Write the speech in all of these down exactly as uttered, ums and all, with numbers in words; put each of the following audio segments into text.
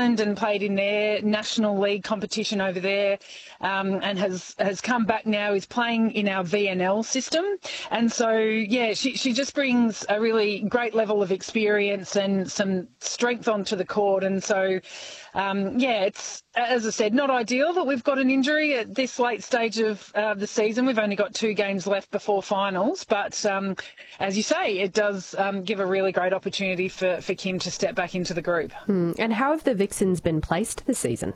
Zealand and played in their National League competition over there, um, and has, has come back now, is playing in our V N L system. And so, yeah, she, she just brings a really great level of experience and some strength onto the court. And so, um, yeah, it's, as I said, not ideal that we've got an injury at this late stage of uh, the season. We've only got two games left before finals. But um, as you say, it does um, give a really great opportunity for, for Kim to step back into the group. Mm. And how have the Vixens been placed this season?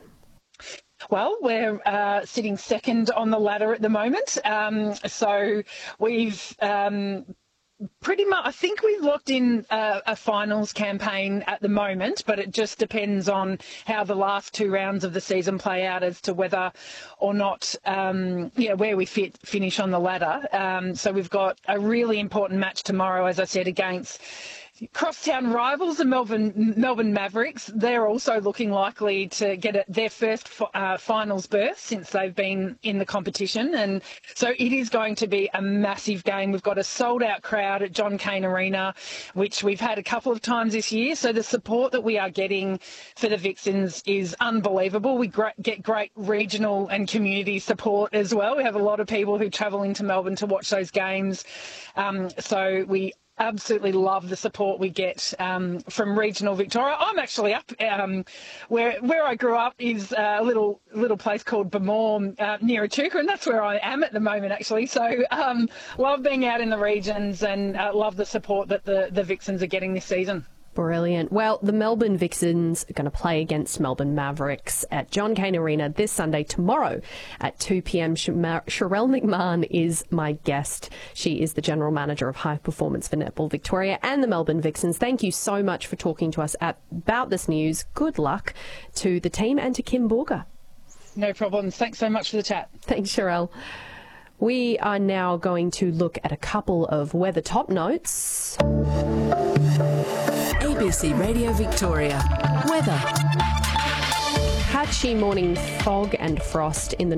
Well, we're uh, sitting second on the ladder at the moment. Um, so we've um, pretty much, I think we've locked in a, a finals campaign at the moment, but it just depends on how the last two rounds of the season play out as to whether or not, um, yeah, where we fit finish on the ladder. Um, so we've got a really important match tomorrow, as I said, against crosstown rivals, the Melbourne Melbourne Mavericks. They're also looking likely to get a, their first uh, finals berth since they've been in the competition. And so it is going to be a massive game. We've got a sold-out crowd at John Cain Arena, which we've had a couple of times this year. So the support that we are getting for the Vixens is unbelievable. We gra- get great regional and community support as well. We have a lot of people who travel into Melbourne to watch those games. Um, so we absolutely love the support we get um, from regional Victoria. I'm actually up um, where where I grew up is a little little place called Bemorm uh, near Echuca, and that's where I am at the moment actually. So um, love being out in the regions and uh, love the support that the, the Vixens are getting this season. Brilliant. Well, the Melbourne Vixens are going to play against Melbourne Mavericks at John Cain Arena this Sunday, tomorrow at two p.m. Sherelle McMahon is my guest. She is the General Manager of High Performance for Netball Victoria and the Melbourne Vixens. Thank you so much for talking to us at, about this news. Good luck to the team and to Kim Bourgault. No problems. Thanks so much for the chat. Thanks, Sherelle. We are now going to look at a couple of weather top notes. A B C Radio Victoria. Weather. Patchy morning fog and frost in the